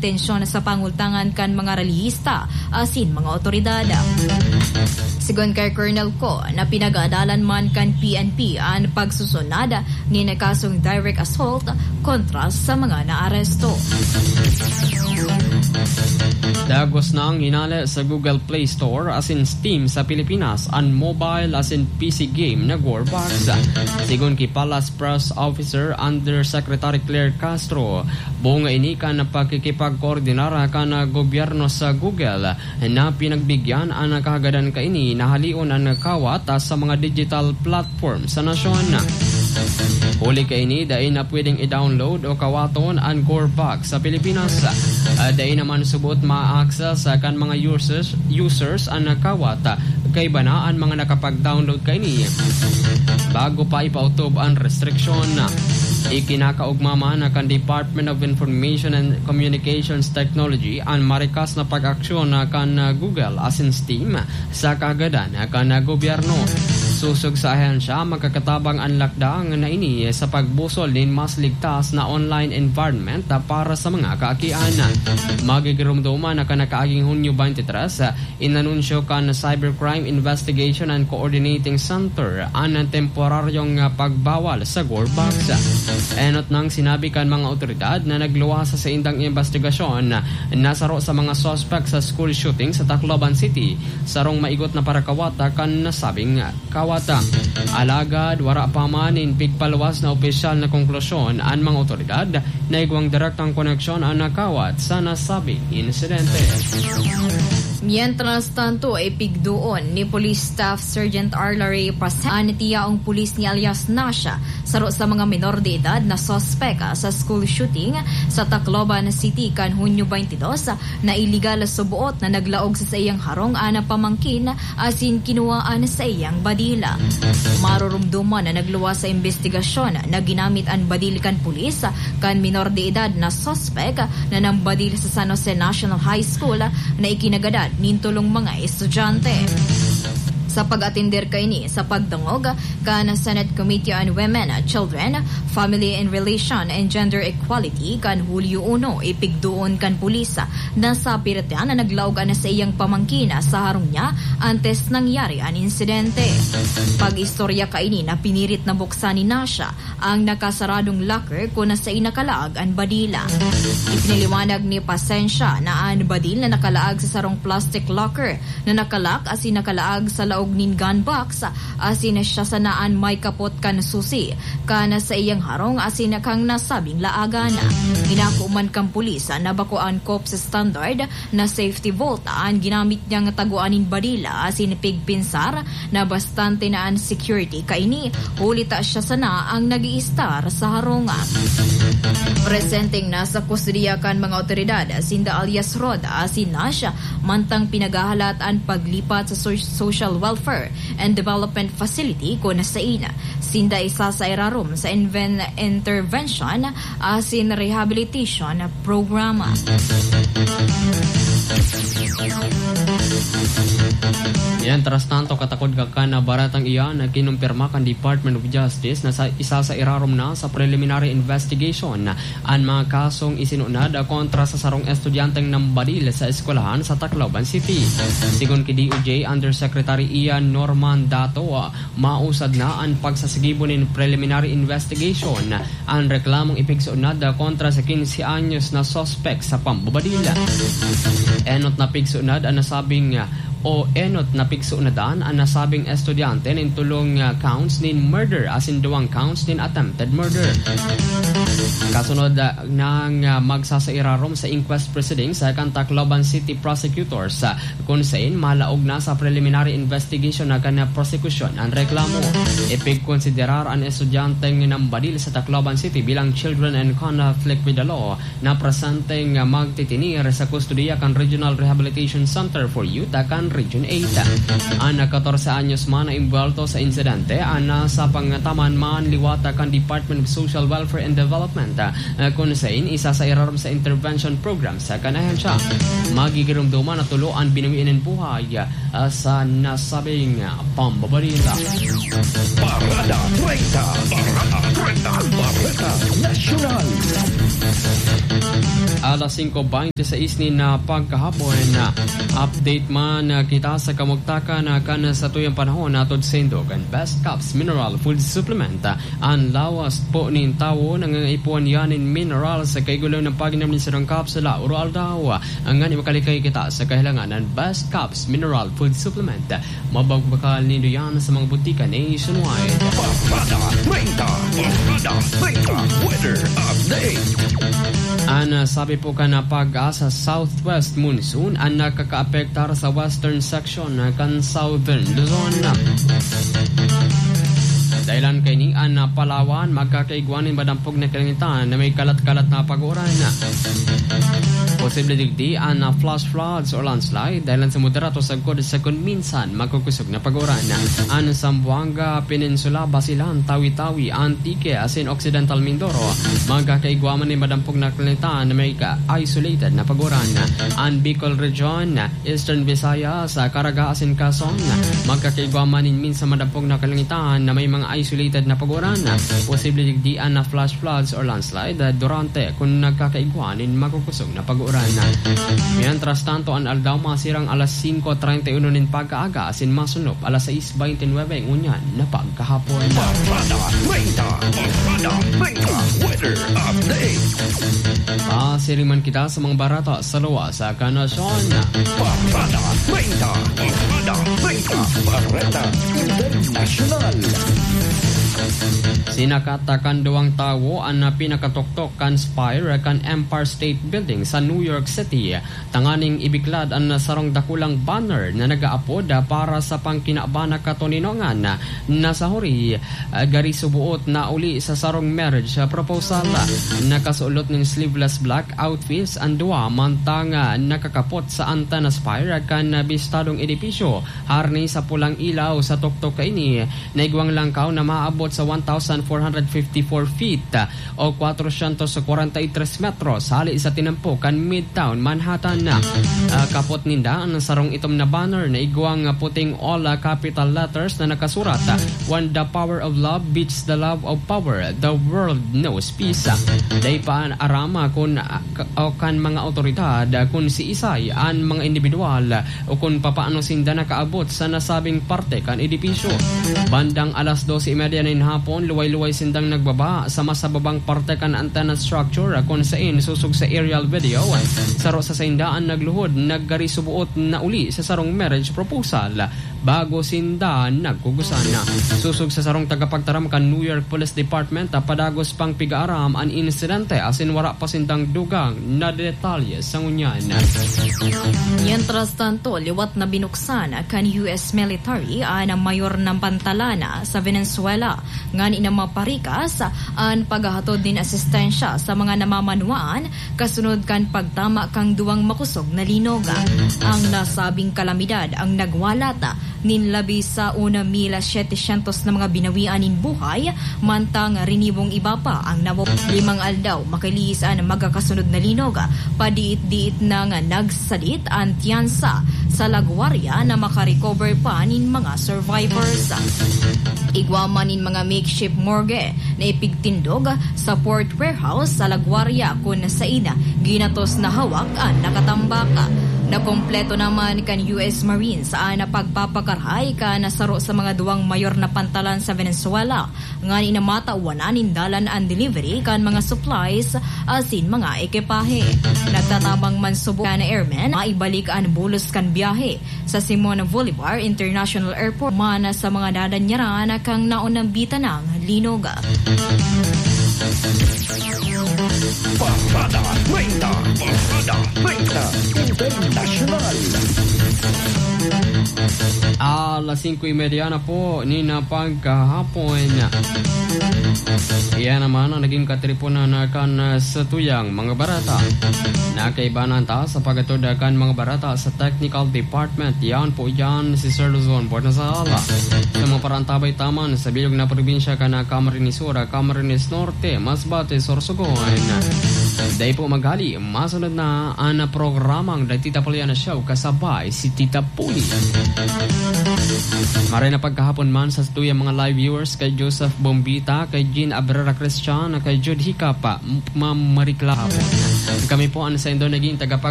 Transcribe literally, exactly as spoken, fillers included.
tensyon sa pangultangan kan mga relihista asin mga otoridad. Sigon kay Colonel Ko na pinag-aadalan man kan P N P ang pagsusunod ni na kasong direct assault kontra sa mga naaresto. Dagos na ang hinala sa Google Play Store asin Steam sa Pilipinas ang mobile asin P C game na Gorbox. Sigon kay Palace Press Officer Undersecretary Claire Castro, buong ini ka na pagkikipagkoordinar ka na gobyerno sa Google na pinagbigyan ang kahagadan ka ini na halion ang kawat sa mga digital platform sa nasyon. Huli ka ini dahil na pwedeng i-download o kawaton ang Gorbox sa Pilipinas. Uh, dahil naman subot ma-access uh, kan mga users users ang kawat kay banaan mga nakapag-download ka ini. Bago pa ipautob ang restriction, ikinakaugmama na kan Department of Information and Communications Technology ang marikas na pag-aksyon na kan Google asin Steam sa kagadan kan gobyerno. Susog sa ahensya, magkakatabang ang lakdang na ini sa pagbusol din mas ligtas na online environment para sa mga kaakian. Magigirumduman na kanakaaging Hunyo twenty-three, inanunsyo kan Cybercrime Investigation and Coordinating Center ang temporaryong pagbawal sa Gorbox. Enot nang sinabi kan mga otoridad na nagluwasa sa indang investigasyon na saro sa mga suspect sa school shooting sa Tacloban City, sarong maigot na parakawata kan nasabing kawata. Alagad, wara pa man in pigpalwas na opisyal na konklusyon ang mga otoridad na igwang direktang koneksyon ang nakawat sa nasabing insidente. Mientras tanto ay pigdoon ni Police Staff Sergeant Arlary Pasan tiya ang pulis ni alias Nasha saro sa mga menor de edad na sospeka sa school shooting sa Tacloban City kan Hunyo twenty-two na iligal subuot na naglaog sa iyang harong ana pamangkin asin kinuwaan sa iyang badila. Marurumduman na nagluwas sa investigasyon na ginamit ang badil kan pulis kan menor de edad na sospek na nambadil sa San Jose National High School na ikinagad nintulong mga estudyante. Sa pag-atender kaini sa pagdangog kan Senate Committee on Women, Children, Family and Relation and Gender Equality kan Hulyo one ipigdoon kan pulisa na sa piratian na naglaog na sa iyang pamangkin sa harong niya antes nangyari ang insidente. Pag-istorya kaini na pinirit na buksan ni Nasha ang nakasaradong locker kung nasa inakalaag ang badila. Ipiniliwanag ni Pasensya na ang badil na nakalaag sa sarong plastic locker na nakalak as nakalaag sa laog nin gun box asin siya sanaan may kapot kan susi kana sa iyang harong asin kang nasabing laagana. Inakuman kang pulis na bakuan C O P S standard na safety vault ang ginamit niyang taguanin badila asin pigpinsar na bastante na ang security kaini hulita siya sana ang nag-i-star sa haronga. Presenting na sa kustudiya kan mga otoridad sinda alias Roda asin Nasha mantang pinagahalat ang paglipat sa social welfare and development facility ko na sa ina. Sinda isa sa irarom sa inven- intervention asin rehabilitation programa. Yan, tras tanto katakod ka ka na baratang iyan na kinumpirma kan Department of Justice na sa isa sa irarom na sa preliminary investigation ang mga kasong isinunad kontra sa sarong estudyanteng nambadil sa eskwelahan sa Tacloban City. Sigon ki D O J Undersecretary Ian Norman Dato, mausad na ang pagsasagibonin preliminary investigation ang reklamong ipigsunad kontra sa fifteen anyos na suspect sa pambabadila. Enot na pigsunad ang nasabing o enot na pigsunadan ang nasabing estudyante nin tulong uh, counts nin murder asin duwang counts nin attempted murder. Kasunod uh, ng uh, magsasairarom sa inquest proceedings sa uh, Tacloban City prosecutors uh, kung saan malaog na sa preliminary investigation na kanya prosecution ang reklamo. Ipigkonsiderar ang estudyanteng nambadil sa Tacloban City bilang children and conflict with the law na presenteng uh, magtitinir sa kustudiya kan Regional Rehabilitation Center for Youth uh, kan Region eight. Ang fourteen anyos man na involto sa insidente ang nasa pangataman man liwata kan Department of Social Welfare and Development uh, kung saan isa sa irarom sa intervention program sa kanahensya. Magigirumduman na tuloan binawiin ng buhay uh, sa nasabing uh, pambabarila. Parada treinta, Parada treinta, Parada Nacional. alas singko twenty-six ni na pagkahapon na update man na kita sa kamugtakan na kan sa tuyang panahon natod sendo kan Best Cups Mineral Food Supplement ang lawas po nin tawo nang ipuan yanin mineral sa kaigulo ng paginam ni Sirang Kapsula uro aldaw ang nga makalikay kita sa kahilangan ng Best Cups Mineral Food Supplement mabagbakal nindo yan sa mga butika nationwide. Parada treinta, Parada treinta, weather update. Ana sabi po ka na pag-asa southwest monsoon ang nakakaapektar sa western section kan southern Luzon. Dahilan kay ni ang Palawan magkakaigwanin badampog na kalangitan na may kalat-kalat na pag-uran. Posible digdi ang flash floods or landslide dahil sa moderato sagkod sa kung minsan magkukusog na pag-uran. Ang Zamboanga Peninsula, Basilan, Tawi-Tawi, Antique, asin Occidental Mindoro magkakaigwaman ni badampog na kalangitan na may isolated na pag-uran. Ang Bicol Region, Eastern Visayas, Caraga, asin Quezon magkakaigwaman ni minsan madampog na kalangitan na may mga isolated na pag-uran. Posible digdian na flash floods or landslide durante kung nagkakaigwanin magkukusog na pag-uran. Mientras tanto, ang Aldao masirang alas singko treinta y uno nin pagkaaga asin masunop alas sais veintinueve ng unyan na pagkahapon. Parada treinta, Parada treinta, weather update. Pasiriman kita sa mga barata sa luwa sa kanasyon. Parada treinta, Parada treinta, Bareta International. Sinakatakan duwang tawo ang pinakatoktok kan Spire kan Empire State Building sa New York City. Tanganing ibiklad ang sarong dakulang banner na nagaapod para sa pangkinabana katoninongan na sa huri gari subuot na uli sa sarong marriage proposal. Nakasulot ng sleeveless black outfits ang duwa mantang nakakapot sa anta na Spire kan bistadong edipisyo harni sa pulang ilaw sa tuktok kaini naigwang langkaw na maabot sa one thousand four hundred fifty-four feet o four hundred forty-three metros hali sa tinampo kan Midtown Manhattan na. Uh, kapot ninda ang sarong itom na banner na igwang puting all uh, capital letters na nakasurat when the power of love beats the love of power, the world knows peace. Day pa ang arama kung uh, o kan mga otoridad uh, kung si isay ang mga individual uh, o kung papaano sinda nakaabot sa nasabing parte kan edipisyo. Bandang alas twelve thirty ng hapon luway-luway sindang nagbaba sa masababang parte kan antenna structure uh, kung sain susug sa aerial video uh, saro sa sindaan nagluhod naggari subuot na uli sa sarong marriage proposal bago sinda nagkugusan na. Susug sa sarong tagapagtaram kan New York Police Department uh, padagos pang pigaaram ang insidente asin wara pa sindang dugang na detalye sa ngunyan. Mientras tanto, liwat na binuksan kan U S military ang mayor ng Pantalana sa Venezuela ngan ina maparikas ang paghahatod din asistensya sa mga namamanuan kasunod kan pagtama kang duwang makusog na linog. Ang nasabing kalamidad ang nagwalata nin labi sa una mila setesyentos na mga binawian in buhay mantang rinibong iba pa ang nawo. Limang aldaw makaliis ang magkakasunod na linog padiit-diit na nga nagsalit ang tiyansa sa lagwarya na makarecover pa nin mga survivors. Igwaman nin mga makeshift morgue na ipigtindog sa port warehouse sa lagwarya kung sa ina ginatos na hawak ang nakatambaka. Nakompleto naman kan U S Marines ang pagpapakarhay ka nasaro sa mga duwang mayor na pantalan sa Venezuela nga inamatauwanan nindalan ang delivery kan mga supplies asin mga ekipahe. Nagtatabang man subukan na airmen maibalik ang bulos kan biyahe sa Simon Bolivar International Airport man sa mga dadanyaran kang naunang bita ng linog. Parada treinta, Parada treinta, International. Alas singko y media na po ni na pagkahapon. Iyan naman ang naging katripunan kan sa tuyang mga barata. Nakaibanan ta sa pagatudakan mga barata sa technical department. Yan po yan si Sir Luzon Bornazala. Sa mga parantabay taman sa bilog na probinsya ka na Camarines Sur, Camarines Norte, Masbate, Sorsogon. Day po maghali, masunod na ang programang da Tita Poliana Show kasabay si Tita Puli. Maray na pagkahapon man sa tuyang mga live viewers kay Joseph Bombita, kay Jean Abrera Christian, kay Jude Hikapa, Ma'am Maricla hapon. Kami po ang sa Indo naging tagapag